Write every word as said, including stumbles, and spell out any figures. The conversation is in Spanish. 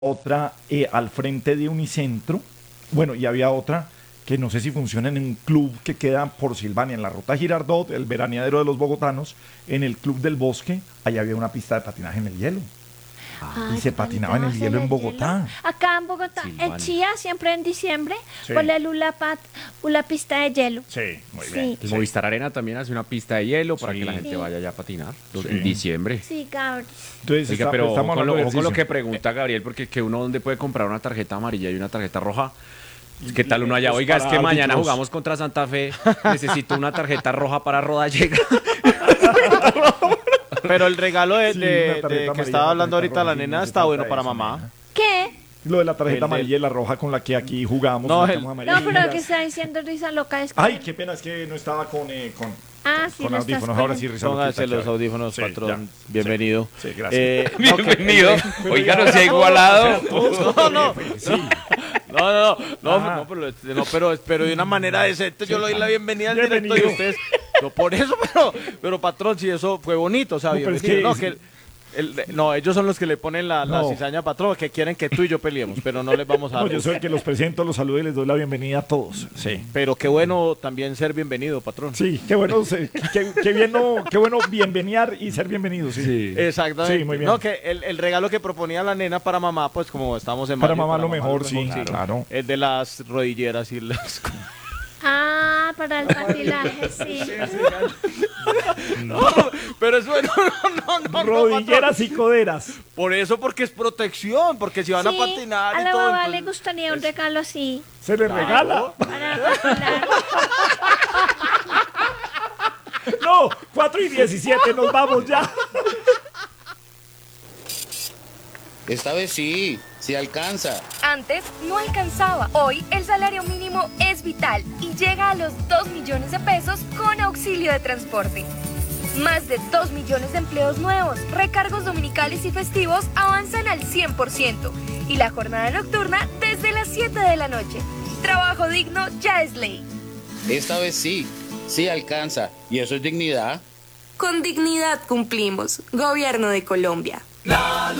otra eh, al frente de Unicentro, bueno, y había otra que no sé si funciona en un club que queda por Silvania, en la ruta Girardot, el veraneadero de los bogotanos, en el Club del Bosque, allá había una pista de patinaje en el hielo. Ay, Y se patinaba en el hielo en Bogotá. Acá en Bogotá, Silvania. en Chía, siempre en diciembre, Sí. por la Lula Pat, una pista de hielo. Sí, muy Sí. bien. El Movistar Arena también hace una pista de hielo para Sí. que la gente Sí. vaya allá a patinar Sí. en diciembre. Sí, Gabri. Entonces, Oiga, está- pero estamos con hablando lo, de ojo con lo que ejercicio. pregunta Gabriel, porque que uno dónde puede comprar una tarjeta amarilla y una tarjeta roja. ¿Qué tal uno allá? Pues Oiga, es para que mañana árbitros. jugamos contra Santa Fe. Necesito una tarjeta roja para Rodallega. Pero el regalo de, Sí, de- una de tarjeta que amarilla, estaba una hablando tarjeta ahorita la roja, sí, nena no está hace bueno falta para eso, mamá. nena. ¿Qué? Lo de la tarjeta El del- amarilla y la roja con la que aquí jugamos. No, la el- estamos No, pero amarillas. lo que está diciendo Risa Loca es que... Ay, qué pena, es que no estaba con, eh, con, Ah, sí, con lo estás audífonos. Ahora sí, poniendo. Risa Loquita, Póngase los claro. audífonos, Sí, patrón. ya. Bienvenido. Sí, sí, gracias. Eh, no, que- Bienvenido. Oiga, no se ha igualado. No, no. Sí. No, no, no, no, Ajá. no, pero, este, no, pero, pero de una manera decente yo le doy la bienvenida al Bienvenido. directo y ustedes, no por eso, pero, pero patrón, sí, eso fue bonito, o sea, No, pero es bienvenido. que no, es- que el- el- no, ellos son los que le ponen la, la No. cizaña, patrón, que quieren que tú y yo peleemos, pero no les vamos a No, dar. yo soy el que los presento, los saludo y les doy la bienvenida a todos. Sí. Pero qué bueno también ser bienvenido, patrón. Sí, qué bueno, se- qué, qué bien, no, qué bueno bienveniar y ser bienvenido. Sí. Exactamente. Sí, muy bien. No, que el, el regalo que proponía la nena para mamá, pues como estamos en Para mayo, mamá lo mejor, sí, claro. El de las rodilleras y las... Ah, para el cartilaje, sí. No, pero eso no, no, no, no, Rodilleras patrón. y coderas. Por eso, porque es protección, porque si van a Sí, patinar a y la todo. mamá le entonces- gustaría un regalo así. Se le regala. Para patinar. No, cuatro y diecisiete, nos vamos ya. Esta vez sí, sí alcanza. Antes no alcanzaba. Hoy el salario mínimo es vital y llega a los dos millones de pesos con auxilio de transporte. Más de dos millones de empleos nuevos, recargos dominicales y festivos avanzan al cien por ciento y la jornada nocturna desde las siete de la noche. Trabajo digno ya es ley. Esta vez sí, sí alcanza. ¿Y eso es dignidad? Con dignidad cumplimos. Gobierno de Colombia. La